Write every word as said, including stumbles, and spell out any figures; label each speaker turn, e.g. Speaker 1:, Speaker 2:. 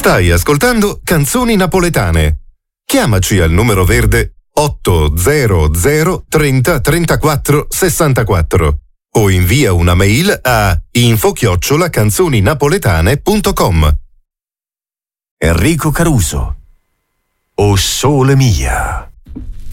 Speaker 1: Stai ascoltando Canzoni Napoletane. Chiamaci al numero verde otto zero zero trenta trentaquattro sessantaquattro o invia una mail a info chiocciola canzoninapoletane punto com.
Speaker 2: Enrico Caruso. O Sole Mia.